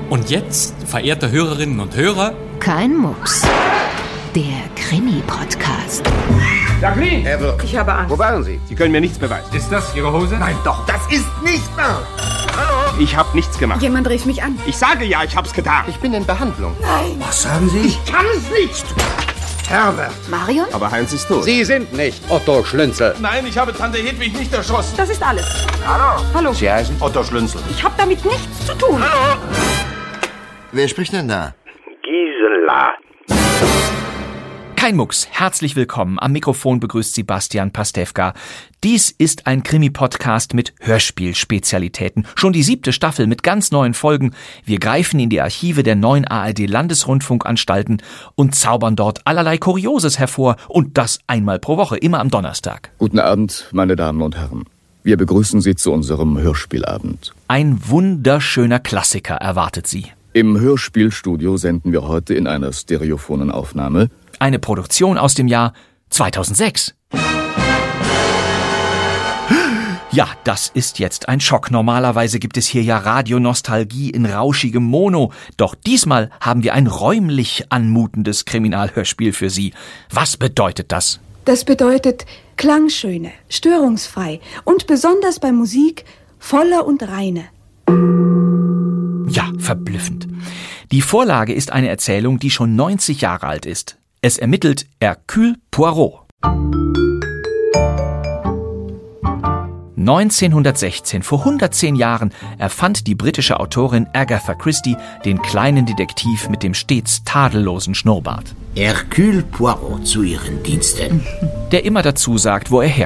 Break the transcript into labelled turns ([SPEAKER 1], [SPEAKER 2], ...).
[SPEAKER 1] Und jetzt, verehrte Hörerinnen und Hörer,
[SPEAKER 2] kein Mucks. Der Krimi-Podcast.
[SPEAKER 3] Jacqueline!
[SPEAKER 4] Herr Wirth.
[SPEAKER 3] Ich habe Angst.
[SPEAKER 4] Wo waren Sie?
[SPEAKER 3] Sie können mir nichts beweisen.
[SPEAKER 4] Ist das Ihre Hose?
[SPEAKER 3] Nein, doch.
[SPEAKER 4] Das ist nicht wahr! Hallo? Ich habe nichts gemacht.
[SPEAKER 5] Jemand rief mich an.
[SPEAKER 4] Ich sage ja, ich hab's getan.
[SPEAKER 6] Ich bin in Behandlung.
[SPEAKER 5] Nein.
[SPEAKER 4] Was sagen Sie? Ich kann es nicht!
[SPEAKER 6] Herbert.
[SPEAKER 5] Marion?
[SPEAKER 4] Aber Heinz ist tot.
[SPEAKER 6] Sie sind nicht Otto Schlünzel.
[SPEAKER 4] Nein, ich habe Tante Hedwig nicht erschossen.
[SPEAKER 5] Das ist alles.
[SPEAKER 4] Hallo?
[SPEAKER 5] Hallo.
[SPEAKER 6] Sie heißen?
[SPEAKER 4] Otto Schlünzel.
[SPEAKER 5] Ich habe damit nichts zu tun.
[SPEAKER 4] Hallo?
[SPEAKER 6] Wer spricht denn da?
[SPEAKER 4] Gisela.
[SPEAKER 7] Kein Mucks, herzlich willkommen. Am Mikrofon begrüßt Sebastian Pastewka. Dies ist ein Krimi-Podcast mit Hörspielspezialitäten. Schon die 7. Staffel mit ganz neuen Folgen. Wir greifen in die Archive der 9 ARD-Landesrundfunkanstalten und zaubern dort allerlei Kurioses hervor. Und das einmal pro Woche, immer am Donnerstag.
[SPEAKER 8] Guten Abend, meine Damen und Herren. Wir begrüßen Sie zu unserem Hörspielabend.
[SPEAKER 7] Ein wunderschöner Klassiker erwartet Sie.
[SPEAKER 8] Im Hörspielstudio senden wir heute in einer stereophonen Aufnahme
[SPEAKER 7] eine Produktion aus dem Jahr 2006. Ja, das ist jetzt ein Schock. Normalerweise gibt es hier ja Radionostalgie in rauschigem Mono. Doch diesmal haben wir ein räumlich anmutendes Kriminalhörspiel für Sie. Was bedeutet das?
[SPEAKER 9] Das bedeutet klangschöne, störungsfrei und besonders bei Musik voller und reine.
[SPEAKER 7] Ja, verblüffend. Die Vorlage ist eine Erzählung, die schon 90 Jahre alt ist. Es ermittelt Hercule Poirot. 1916, vor 110 Jahren, erfand die britische Autorin Agatha Christie den kleinen Detektiv mit dem stets tadellosen Schnurrbart.
[SPEAKER 10] Hercule Poirot zu Ihren Diensten.
[SPEAKER 7] Der immer dazu sagt, wo er herkommt.